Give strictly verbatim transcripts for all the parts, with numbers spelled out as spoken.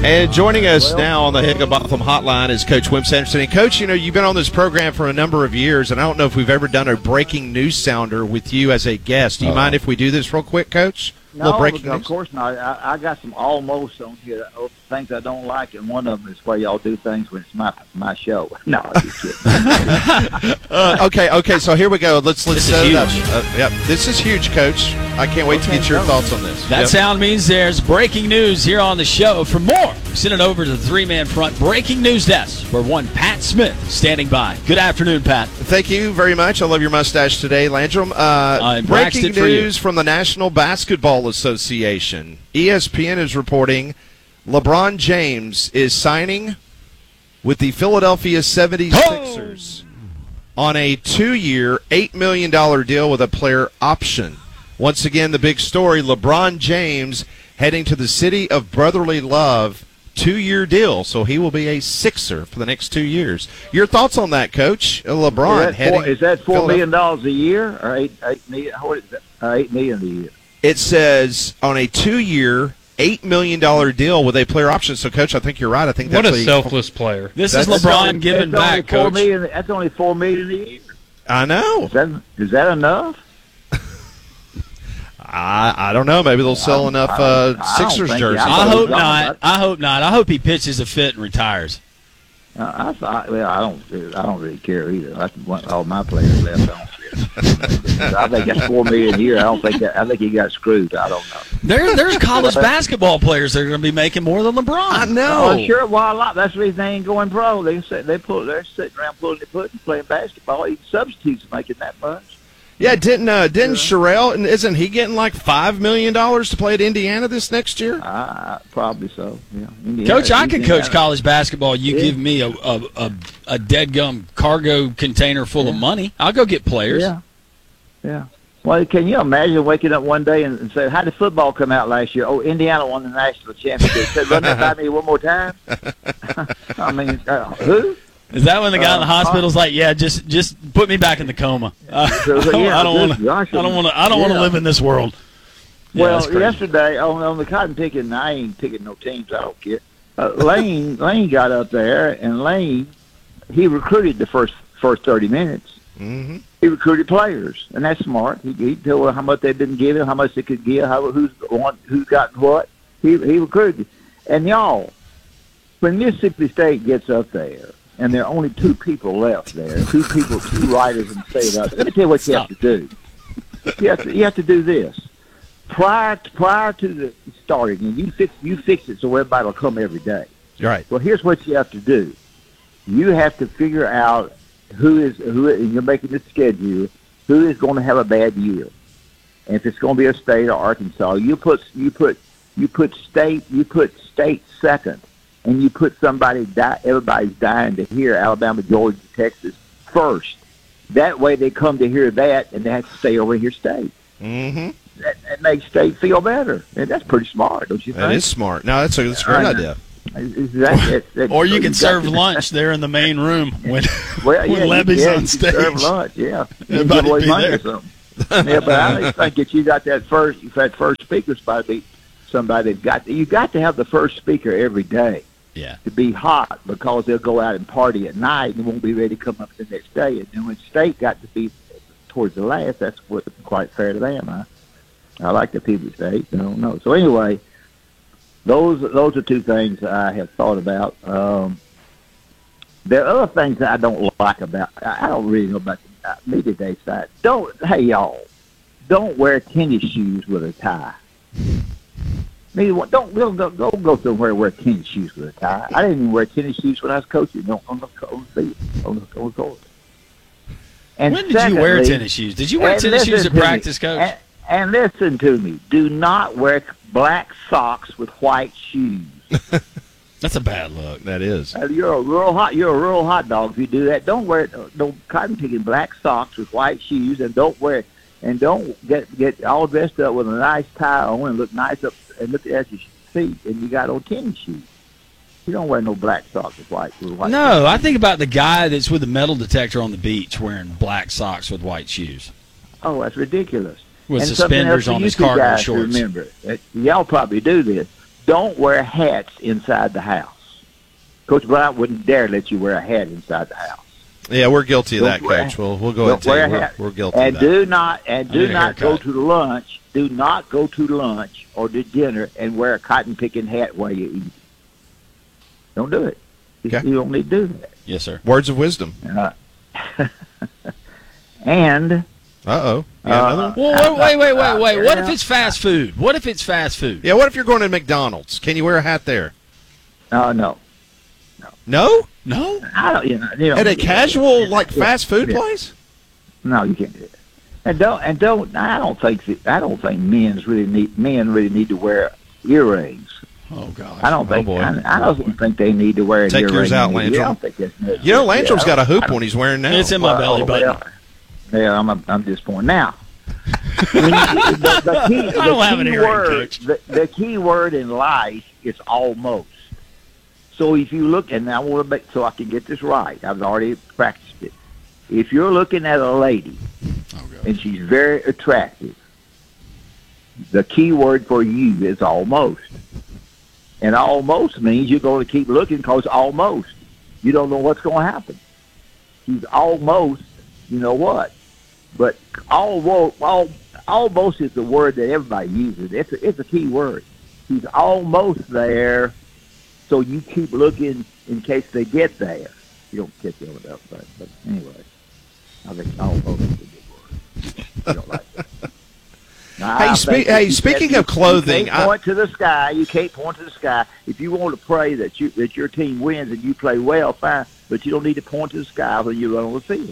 And joining us now on the Hickabotham Hotline is Coach Wimp Sanderson. And, Coach, you know, you've been on this program for a number of years, and I don't know if we've ever done a breaking news sounder with you as a guest. Do you uh, mind if we do this real quick, Coach? No, of news? course not. I, I got some almost on here, things I don't like, and one of them is where y'all do things when it's my my show. No, I'm just kidding. uh, okay, okay, so here we go. Let's let's set it huge. up. Uh, yep, this is huge, Coach. I can't wait okay, to get your no. thoughts on this. That yep. sound means there's breaking news here on the show. For more, send it over to the three-man front breaking news desk, where one Pat Smith is standing by. Good afternoon, Pat. Thank you very much. I love your mustache today, Landrum. Uh, breaking news from the National Basketball Association. E S P N is reporting LeBron James is signing with the Philadelphia seventy-sixers oh! on a two-year, eight million dollars deal with a player option. Once again, the big story, LeBron James heading to the city of brotherly love, two-year deal, so he will be a Sixer for the next two years. Your thoughts on that, Coach? LeBron is that heading four, is that four million dollars a year or eight eight million? What is that? Uh, eight million a year. It says on a two-year, eight million dollars deal with a player option. So, Coach, I think you're right. I think that's what a a, selfless player. This is LeBron only, giving back, Coach. Million, that's only four million dollars a year. I know. Is that, is that enough? I I don't know. Maybe they'll sell enough uh, Sixers jerseys. I hope not. I hope not. I hope he pitches a fit and retires. Uh, I thought. Well, I don't. I don't really care either. That's what all my players left. I don't care. I think that's four million a year. I don't think that. I think he got screwed. I don't know. There, there's college basketball players that are going to be making more than LeBron. I know. Oh, sure. Well, a lot. That's the reason they ain't going pro. They say they pull. They're sitting around pulling their foot and playing basketball. Even substitutes are making that much. Yeah, didn't uh, didn't yeah. Sherelle, and isn't he getting like five million dollars to play at Indiana this next year? Uh, probably so. Yeah. Indiana, coach, I could Indiana. coach college basketball. You yeah. give me a a, a, a dead gum cargo container full yeah. of money. I'll go get players. Yeah, yeah. Well, can you imagine waking up one day and, and say, "How did football come out last year?" Oh, Indiana won the national championship. Said, "Run that by me one more time." I mean, uh, who? Is that when the guy uh, in the hospital's like, "Yeah, just just put me back in the coma. Uh, so, so, yeah, I don't want to. I don't want to. I don't yeah. want to live in this world." Yeah, well, yesterday on on the cotton picking, I ain't picking no teams. I don't care. Uh, Lane Lane got up there, and Lane he recruited the first first thirty minutes. Mm-hmm. He recruited players, and that's smart. He, he told them how much they've been given, how much they could give, how who's want, who's gotten what. He he recruited, and y'all, when Mississippi State gets up there. And there are only two people left there, two people, two writers in the state of it. Let me tell you what Stop. you have to do. You have to, you have to do this. Prior to, prior to the starting, and you fix, you fix it so everybody will come every day. Right. Well, here's what you have to do. You have to figure out who is, who, and you're making the schedule, who is going to have a bad year. And if it's going to be a state or Arkansas, you put, you put, you put state, you put state second. And you put somebody, die, everybody's dying to hear Alabama, Georgia, Texas first. That way they come to hear that, and they have to stay over and hear state. Mm-hmm. That, that makes state feel better. And that's pretty smart, don't you think? That is smart. No, that's a, that's a great uh, idea. That, that, or you can serve lunch there in the main room when, well, when yeah, Levy's yeah, on stage. Serve lunch, yeah. Everybody away be money there. Or something. Yeah, but I just think that you got that first, that first speaker's supposed to be somebody that got, you got to have the first speaker every day. Yeah. To be hot because they'll go out and party at night and won't be ready to come up the next day. And then when state got to be towards the last, that's what quite fair to them. I, I like the people at state. I don't know. So anyway, those those are two things I have thought about. Um, there are other things that I don't like about. I don't really know about the uh, media day side. Don't hey y'all, don't wear tennis shoes with a tie. Maybe don't go go go go somewhere and wear tennis shoes with a tie. I didn't even wear tennis shoes when I was coaching on, on the on the field, on the, on the court. And when did secondly, you wear tennis shoes? Did you wear tennis shoes at practice, me, Coach? And, and listen to me. Do not wear black socks with white shoes. That's a bad look. That is. Uh, you're a real hot. You're a real hot dog if you do that. Don't wear no cotton picking black socks with white shoes, and don't wear and don't get get all dressed up with a nice tie on and look nice up and look at your feet, and you got on tennis shoes. You don't wear no black socks with white. With white no, socks. I think about the guy that's with a metal detector on the beach wearing black socks with white shoes. Oh, that's ridiculous. With and suspenders on his cargo guys shorts. Remember, y'all probably do this. don't wear hats inside the house. Coach Bryant wouldn't dare let you wear a hat inside the house. Yeah, we're guilty of Don't that, wear, Coach. We'll we'll go ahead and tell you we're, we're guilty and of that. do not and do not go haircut. to lunch. Do not go to lunch or to dinner and wear a cotton picking hat while you eat. Don't do it. Okay. You don't need to do that. Yes, sir. Words of wisdom. Uh, and Uh-oh. Yeah, Uh, another one? Well, wait, wait, wait, wait, wait. What if Yeah. it's fast food? What if it's fast food? Yeah, what if you're going to McDonald's? Can you wear a hat there? uh, no, No? No? I don't. You know, you know At a casual, like, Yeah. fast food Yeah. place? No, you can't do it. And don't and don't. I don't think that, I don't think men's really need men really need to wear earrings. Oh, gosh. I don't Oh, think. boy. I, I don't think they need to wear an Take earring. yours out, either. Landrum. I don't think that's necessary. You know, Landrum's Yeah, got a I hoop don't- one he's wearing now. It's in my belly button. Well, yeah, I'm. I'm disappointed now. When you- the, the key, the I don't have key an earring, word, Coach. the, the key word in life is almost. So if you look, and I want to make so I can get this right, I've already practiced it. If you're looking at a lady Oh, God. and she's very attractive, the key word for you is almost. And almost means you're going to keep looking because almost. You don't know what's going to happen. She's almost, you know what? But almost, all, almost is the word that everybody uses. It's a, it's a key word. She's almost there, so you keep looking in case they get there. You don't catch on about that, but anyway, I think almost is a good word. You don't like that. Now, Hey, I spe- think hey, you speaking can't- of clothing, you can't I- point to the sky. You can't point to the sky. If you want to pray that you that your team wins and you play well, fine. But you don't need to point to the sky when you run on the field.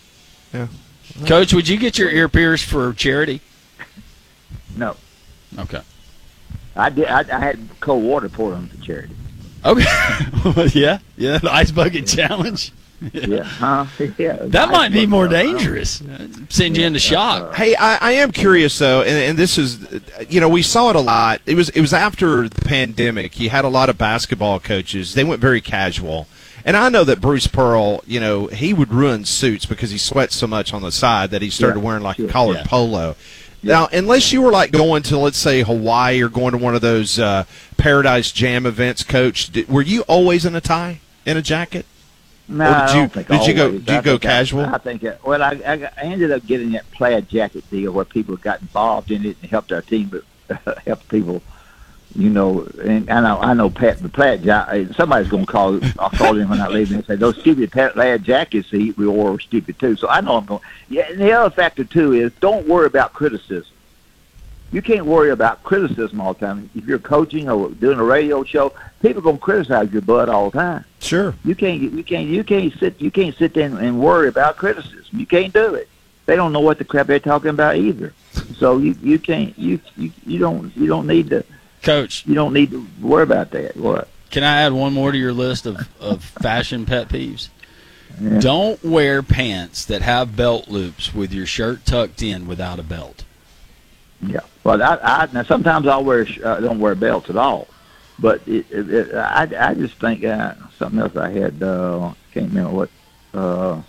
Coach, would you get your ear pierced for charity? No, Okay. I did. I, I had cold water poured on the charity. Okay. yeah. Yeah. The ice bucket challenge. Yeah, huh? Yeah. That might be more Uh, dangerous. Send you into shock. Hey, I, I am curious though, and, and this is, you know, we saw it a lot. It was it was after the pandemic. You had a lot of basketball coaches. They went very casual, and I know that Bruce Pearl, you know, he would ruin suits because he sweats so much on the side that he started Yeah, wearing like sure. a collared Yeah. polo. Now, unless you were like going to, let's say, Hawaii or going to one of those uh, Paradise Jam events, Coach, did, were you always in a tie, in a jacket? No, Or did I you- don't think did you go- always. did you I go think I- casual? I, think. It, well, I, I, got- I ended up getting that plaid jacket deal where people got involved in it and helped our team, but helped people. You know, and I know, I know, Pat, the plaid jacket. Somebody's going to call. I'll call him when I leave and say those stupid plaid jackets he wore were stupid too. So I know I'm going. Yeah, and the other factor too is don't worry about criticism. You can't worry about criticism all the time. If you're coaching or doing a radio show, people are going to criticize your butt all the time. Sure. You can't, you can't, you can't sit, you can't sit there and, and worry about criticism. You can't do it. They don't know what the crap they're talking about either. So you, you can't, you, you, you don't, you don't need to, Coach, you don't need to worry about that. What? can I add one more to your list of, of fashion pet peeves? Yeah. Don't wear pants that have belt loops with your shirt tucked in without a belt. Yeah. Well, I, I now sometimes I'll wear, sh- uh, don't wear belts at all, but it, it, it, I, I just think uh, something else I had. Uh, can't remember what. Uh,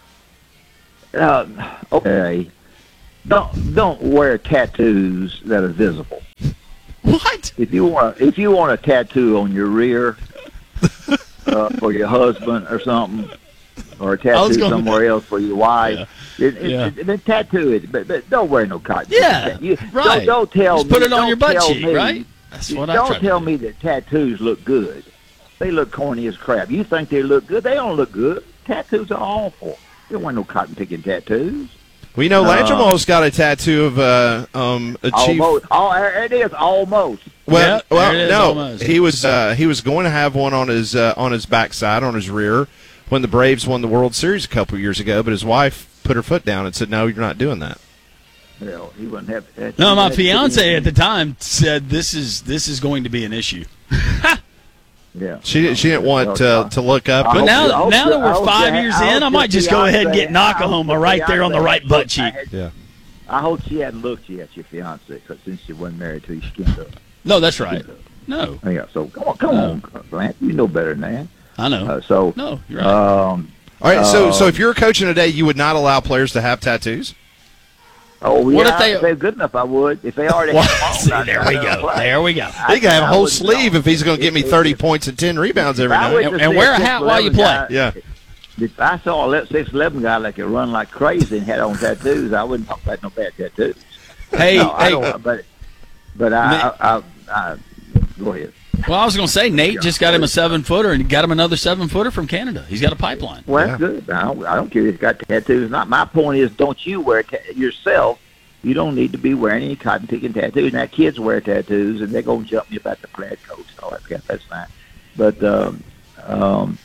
uh, okay. Don't don't wear tattoos that are visible. What? If you want, if you want a tattoo on your rear uh, for your husband or something, or a tattoo gonna- somewhere else for your wife, it, it, Yeah. it, then tattoo it. But, but don't wear no cotton. Yeah, You, right. Don't, don't tell Just me. put it on don't your butt tell cheek, me- right? That's what I Don't try to tell do. me that tattoos look good. They look corny as crap. You think they look good? They don't look good. Tattoos are awful. You don't want no cotton picking tattoos. Well, you know, Landrum Uh, almost got a tattoo of uh, um, a chief. Almost. Oh, there it is. Almost. Well, Yep, well, there it is, no, almost. he was uh, he was going to have one on his uh, on his backside, on his rear, when the Braves won the World Series a couple years ago. But his wife put her foot down and said, "No, you're not doing that." Well, he wouldn't have. have No, my have- fiance at the time said this is this is going to be an issue. Yeah. She she didn't want to to look up. I But hope now, you- I hope now you- that I we're hope five you- years I in, hope I might your just go ahead and get fiance- I hope Knockahoma your right there on the fiance- right butt cheek. Yeah. I hope she hadn't looked yet, your fiance, because since she wasn't married to you, she can't look. No, that's right. No, Yeah, so come on, come No. on, Lance. You know better than that. I know. Uh, so, No, you're right. um, All right, so Uh, so if you're coaching today, you would not allow players to have tattoos. Oh, what yeah, if they, if they're good enough, I would. If they already well, have see, them on, there we go. There we go. He can have a whole sleeve if he's going to give me thirty points and ten rebounds every night. And, and wear a hat while you play. Guy, yeah. If I saw a six eleven guy that could run like crazy and had on tattoos, I wouldn't talk about no bad tattoos. Hey, no, hey. I don't, but but I, I, I, I go ahead. Well, I was going to say, Nate just got him a seven-footer and got him another seven-footer from Canada. He's got a pipeline. Well, yeah. that's good. I don't, I don't care if he's got tattoos. Not my point is, don't you wear ta- yourself. You don't need to be wearing any cotton-picking tattoos. Now, kids wear tattoos, and they're going to jump me about the plaid coats and all that stuff. That's fine. But, um, um,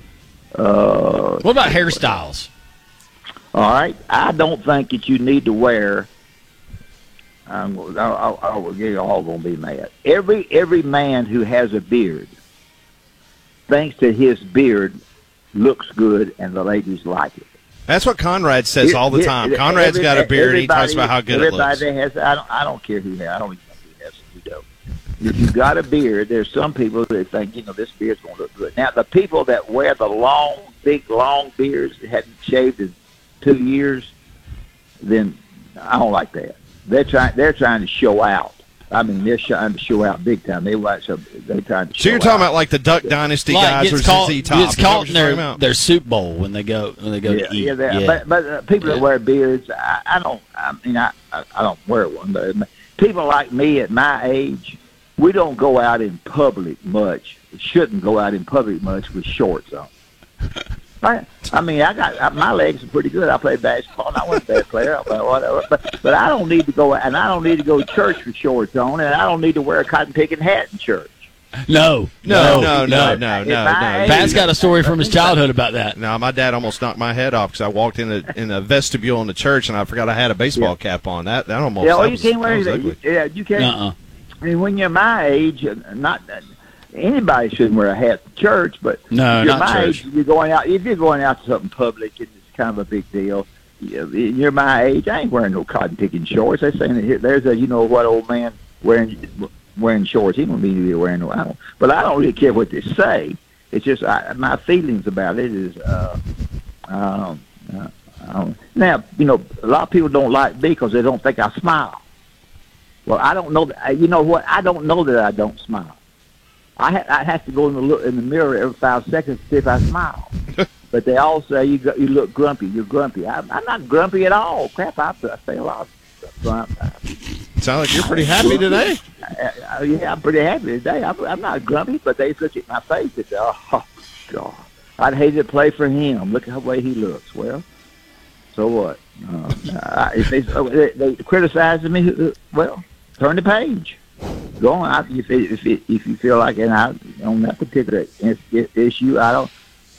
uh, what about hairstyles? All right. I don't think that you need to wear I'm, I, I, I, you're all going to be mad. Every every man who has a beard thinks that his beard looks good and the ladies like it. That's what Conrad says Here, all the here, time. Conrad's got a beard. He talks about how good it looks. Everybody has. I don't. I don't care who has. I don't even think who has. Who don't. If you got a beard, there's some people that think, you know, this beard's going to look good. Now, the people that wear the long, big, long beards that hadn't shaved in two years, then I don't like that. They're trying. They're trying to show out. I mean, they're trying to show out big time. They watch. They trying to. So you're show talking out. about like the Duck Dynasty like guys gets versus caught, Z Top. It's caught in their, their soup bowl when they go when they go yeah, to eat. Yeah, they, yeah. but but uh, people Yeah. that wear beards, I, I don't. I mean, I, I I don't wear one, but people like me at my age, we don't go out in public much. Shouldn't go out in public much with shorts on. I, I mean, I got I, my legs are pretty good. I play basketball, and I wasn't a bad player, but whatever. But but I don't need to go, and I don't need to go to church with shorts on, and I don't need to wear a cotton picking hat in church. No, No, no, no, no, no, no, no. Pat's got a story from his childhood about that. No, my dad almost knocked my head off because I walked in the in the vestibule in the church and I forgot I had a baseball Yeah. cap on. That that almost. Yeah, oh, that you was, can't wear that was anything. ugly. Yeah, you can't. Uh-uh. I mean, when you're my age, not anybody shouldn't wear a hat to church, but No, if you're not my church. age, you're going out. If you're going out to something public, it's kind of a big deal. You're my age. I ain't wearing no cotton picking shorts. They're saying that here, there's a you know what old man wearing wearing shorts. He don't need to be wearing no. I don't, but I don't really care what they say. It's just I, my feelings about it is. Uh, um, uh, um, now you know a lot of people don't like me because they don't think I smile. Well, I don't know. That, you know what? I don't know that I don't smile. I ha- I have to go in the look in the mirror every five seconds to see if I smile. But they all say you got, you look grumpy. You're grumpy. I'm, I'm not grumpy at all. Crap, I, I say a lot of stuff. Sound like you're pretty happy today. I, I, yeah, I'm pretty happy today. I'm, I'm not grumpy, but they look at my face and say, "Oh God, I'd hate to play for him. Look at the way he looks." Well, so what? Uh, I, if they, they, they criticizing me, well, turn the page. Go on. I, if it, if it, if you feel like it, I, on that particular issue, I don't.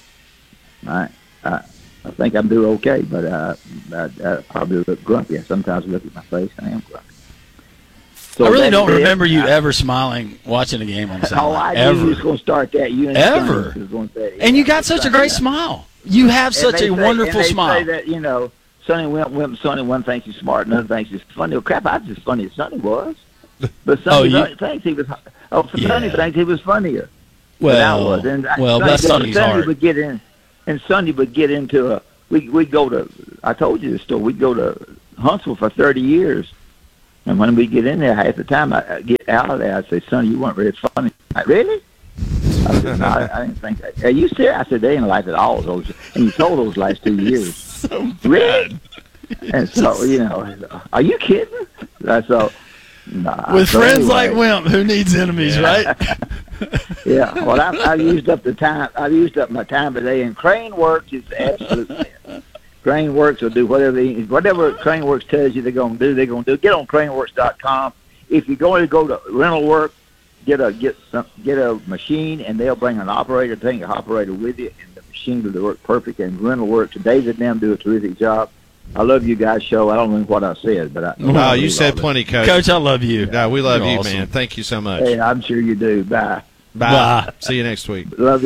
I I, I think I'm doing okay, but uh, I, I probably look grumpy. I sometimes look at my face and I am grumpy. So I really don't it. remember you I, ever smiling watching a game on the Oh, I sideline. knew you was going to start that. You and Ever. Was going to say, And you got such a great smile. You have such a say, wonderful and they smile. Say that, you know, Sonny went, went Sonny one thinks he's smart, another thinks he's funny. Well, crap, I was as funny as Sonny was. But Sonny Oh, you- thinks he was. Oh, Yeah. Sonny thinks he was funnier. Well, than I was. And I- well, Sonny, that's Sonny's Sonny heart. would get in, and Sonny would get into a. We we go to. I told you this story. We'd go to Huntsville for thirty years, and when we get in there, half the time I I get out of there, I say, "Sonny, you weren't very funny." Like, really? I said, no, I, I didn't think that. Are you serious? I said, they didn't like it all. Those, and you told those last two years. So Really? And so, you know, are you kidding? Uh, so, nah, With so friends anyway, like Wimp, who needs enemies, right? Yeah, well, I've, I've used up the time. I've used up my time today, and Crane Works is absolutely. Crane Works will do whatever they, whatever Crane Works tells you they're going to do. They're going to do. Get on crane works dot com. If you're going to go to rental work, get a get some get a machine, and they'll bring an operator, take an operator with you, and the machine will work perfect. And rental work, David and them do a terrific job. I love you guys' show. I don't know what I said, but I. No, you said plenty, Coach. Coach, I love you. No, we love You're you, awesome. man. Thank you so much. Hey, I'm sure you do. Bye. Bye. Bye. See you next week. Love you.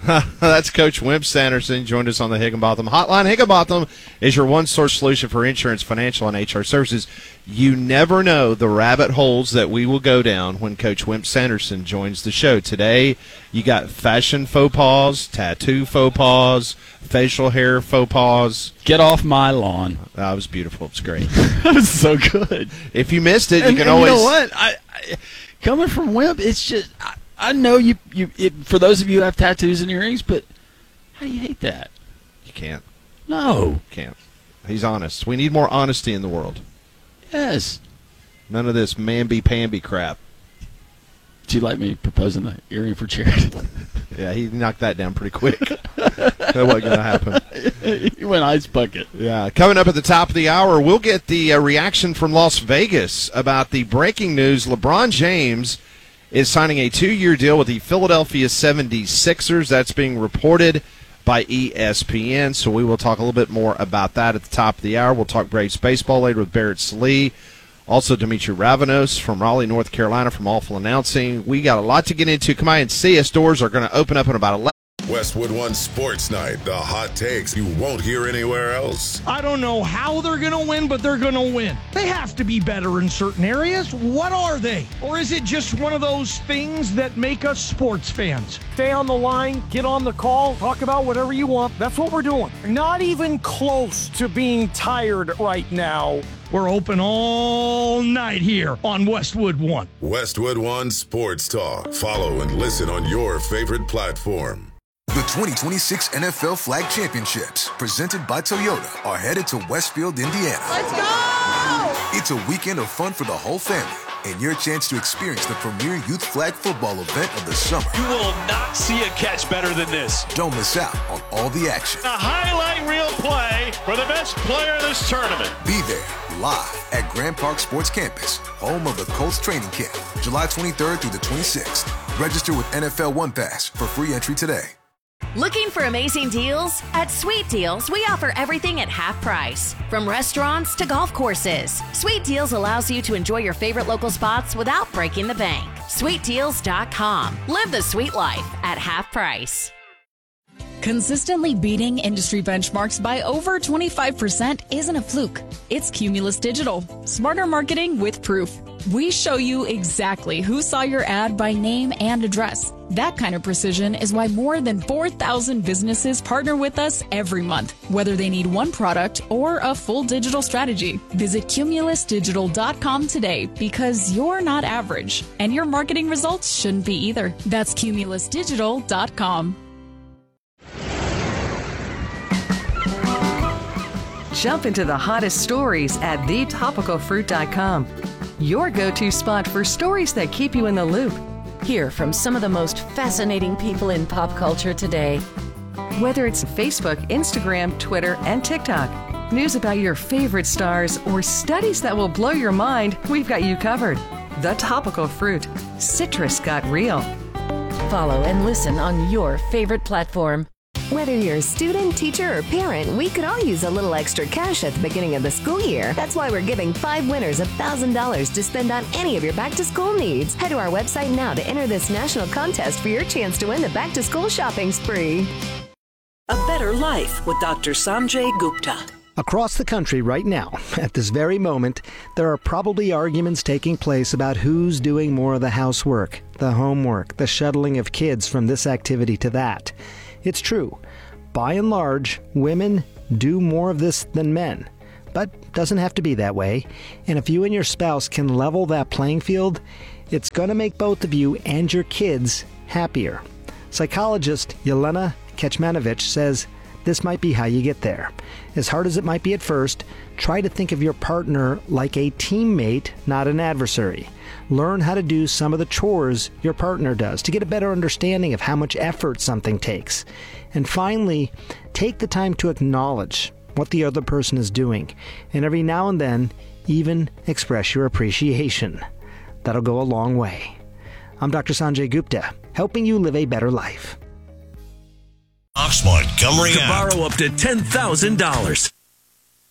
That's Coach Wimp Sanderson, joined us on the Higginbotham Hotline. Higginbotham is your one-source solution for insurance, financial, and H R services. You never know the rabbit holes that we will go down when Coach Wimp Sanderson joins the show. Today, you got fashion faux pas, tattoo faux pas, facial hair faux pas. Get off my lawn. That was beautiful. It was great. That was so good. If you missed it, and, you can and always. You know what? I, I, coming from Wimp, it's just. I, I know you. You it, for those of you who have tattoos and earrings, but how do you hate that? You can't. No, can't. He's honest. We need more honesty in the world. Yes. None of this mamby-pamby crap. Did you like me proposing the earring for charity? Yeah, he knocked that down pretty quick. That wasn't going to happen. He went ice bucket. Yeah. Coming up at the top of the hour, we'll get the uh, reaction from Las Vegas about the breaking news. LeBron James is signing a two-year deal with the Philadelphia seventy-sixers. That's being reported by E S P N, so we will talk a little bit more about that at the top of the hour. We'll talk Braves baseball later with Barrett Salee. Also, Dimitri Ravanos from Raleigh, North Carolina, from Awful Announcing. We got a lot to get into. Come by and see us. Doors are going to open up in about eleven. Westwood One Sports Night, the hot takes you won't hear anywhere else. I don't know how they're going to win, but they're going to win. They have to be better in certain areas. What are they? Or is it just one of those things that make us sports fans? Stay on the line, get on the call, talk about whatever you want. That's what we're doing. Not even close to being tired right now. We're open all night here on Westwood One. Westwood One Sports Talk. Follow and listen on your favorite platform. The twenty twenty-six N F L Flag Championships, presented by Toyota, are headed to Westfield, Indiana. Let's go! It's a weekend of fun for the whole family and your chance to experience the premier youth flag football event of the summer. You will not see a catch better than this. Don't miss out on all the action. A highlight reel play for the best player in this tournament. Be there live at Grand Park Sports Campus, home of the Colts training camp, July twenty-third through the twenty-sixth. Register with N F L One Pass for free entry today. Looking for amazing deals? At Sweet Deals, we offer everything at half price. From restaurants to golf courses, Sweet Deals allows you to enjoy your favorite local spots without breaking the bank. sweet deals dot com. Live the sweet life at half price. Consistently beating industry benchmarks by over twenty-five percent isn't a fluke. It's Cumulus Digital. Smarter marketing with proof. We show you exactly who saw your ad by name and address. That kind of precision is why more than four thousand businesses partner with us every month, whether they need one product or a full digital strategy. Visit Cumulus Digital dot com today because you're not average, and your marketing results shouldn't be either. That's Cumulus Digital dot com. Jump into the hottest stories at the topical fruit dot com. Your go-to spot for stories that keep you in the loop. Hear from some of the most fascinating people in pop culture today. Whether it's Facebook, Instagram, Twitter, and TikTok, news about your favorite stars, or studies that will blow your mind, we've got you covered. The Topical Fruit. Citrus got real. Follow and listen on your favorite platform. Whether you're a student, teacher, or parent, we could all use a little extra cash at the beginning of the school year. That's why we're giving five winners one thousand dollars to spend on any of your back-to-school needs. Head to our website now to enter this national contest for your chance to win the back-to-school shopping spree. A better life with Doctor Sanjay Gupta. Across the country right now, at this very moment, there are probably arguments taking place about who's doing more of the housework, the homework, the shuttling of kids from this activity to that. It's true. By and large, women do more of this than men. But doesn't have to be that way. And if you and your spouse can level that playing field, it's going to make both of you and your kids happier. Psychologist Yelena Kecmanovic says this might be how you get there. As hard as it might be at first, try to think of your partner like a teammate, not an adversary. Learn how to do some of the chores your partner does to get a better understanding of how much effort something takes. And finally, take the time to acknowledge what the other person is doing, and every now and then, even express your appreciation. That'll go a long way. I'm Doctor Sanjay Gupta, helping you live a better life. Ox Montgomery to borrow up to ten thousand dollars.